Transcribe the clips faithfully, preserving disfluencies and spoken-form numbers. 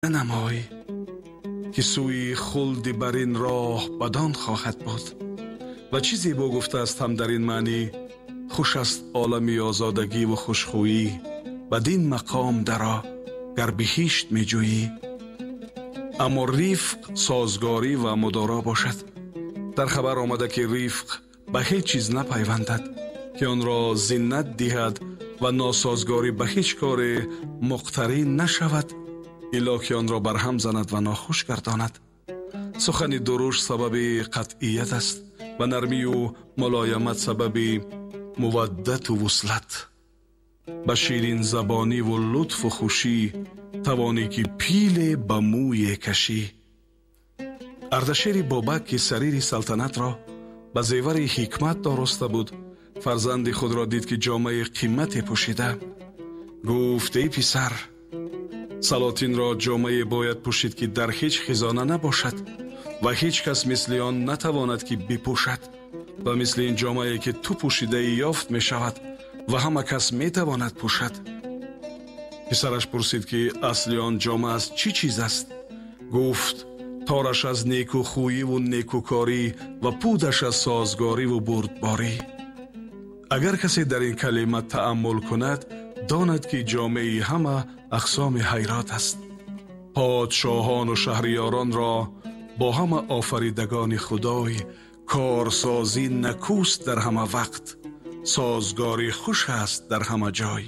نمای که سوی خلد بر این راه بدان خواهد بود. و چیزی با گفته است هم در این معنی: خوش است عالمی آزادگی و خوشخویی، بدین مقام درا گر بهشت می جویی. اما رفق سازگاری و مدارا باشد. در خبر آمده که رفق به هیچ چیز نپیوندد که آن را زینت دهد و ناسازگاری به هیچ کار مقترن نشود الا که آن را برهم زند و ناخوش گرداند. سخن دروش سبب قطعیت است و نرمی و ملایمت سبب مودت و وصلت. با شیرین زبانی و لطف و خوشی توانی که پیل به موی کشی. اردشیر بابک که سریر سلطنت را به زیور حکمت دارسته بود، فرزند خود را دید که جامه قیمتی پوشیده. گفت: ای پسر، سلاطین را جامه باید پوشید که در هیچ خزانه نباشد و هیچ کس مثل آن نتواند که بپوشد و مثل این جامه که تو پوشیده یافت می شود و همه کس می تواند پوشد. پسرش پرسید که اصل آن جامه از چی چیز است؟ گفت: تارش از نیکو خویی و نیکوکاری و پودش از سازگاری و بردباری. اگر کسی در این کلمات تأمل کند داند که جامعه همه اقسام حیرات است. پادشاهان و شهریاران را با همه آفریدگان خدای، کارسازی نکوست در همه وقت، سازگاری خوش است در همه جای.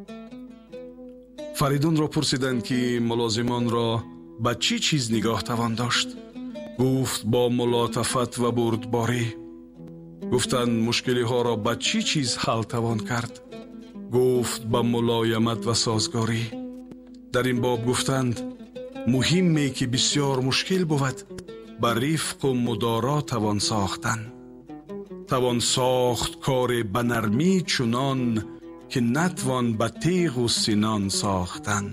فریدون را پرسیدند که ملازمان را با چی چیز نگاه توان داشت؟ گفت: با ملاطفت و بردباری. گفتند: مشکلی ها را با چی چیز حل توان کرد؟ گفت: با ملایمت و سازگاری. در این باب گفتند: مهمی که بسیار مشکل بود با رفق و مدارا توان ساختن. توان ساخت کار به نرمی چنان که نتوان به تیغ و سنان ساختن.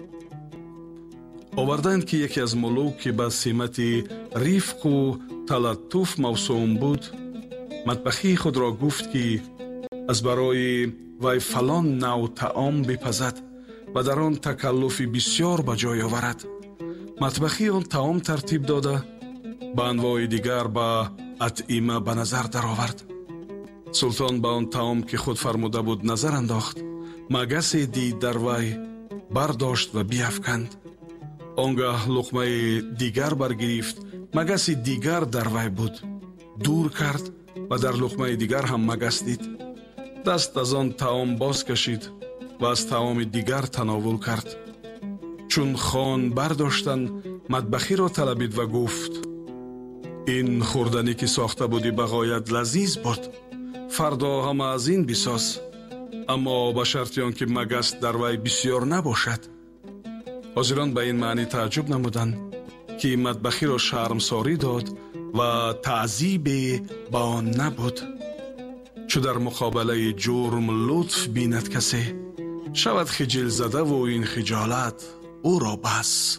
آوردند که یکی از ملوک که به سمت رفق و تلطف موسوم بود، مطبخی خود را گفت که از برای وی فلان نوع طعام بپزد و در آن تکلف بسیار به جای آورد. مطبخی آن طعام ترتیب داده به انواع دیگر به اطعمه به نظر در آورد. سلطان به آن طعام که خود فرموده بود نظر انداخت. مگس دید در وی، برداشت و بیفکند. آنگاه لقمه دیگر برگرفت. مگس دیگر در وی بود، دور کرد و در لقمه دیگر هم مگس دید. دست از آن طعام باز کشید و از طعام دیگر تناول کرد. چون خوان برداشتن، مطبخی را طلبید و گفت: این خوردنی که ساخته بودی بغایت لذیذ بود، فردا هم از این بساز، اما به شرطی آن که مگس در وی بسیار نباشد. حاضران به این معنی تعجب نمودند که مطبخی را شرمساری داد و تعذیب با آن نبود. چو در مقابله جرم لطف بیند کسی، شود خجل زده و این خجالت او را بس.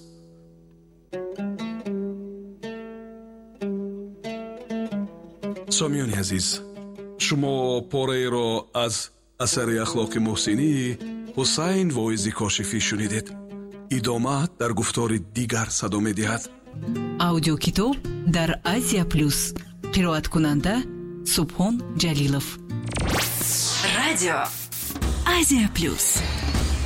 سامیان عزیز، شما پاره را از اثر اخلاق محسنی حسین واعظی کاشفی شنیدید. ادامه در گفتار دیگر صدا می دهد. аудио китоб дар Азия плюс. қироат кунанда Субҳон Ҷалилов. Радио Азия плюс.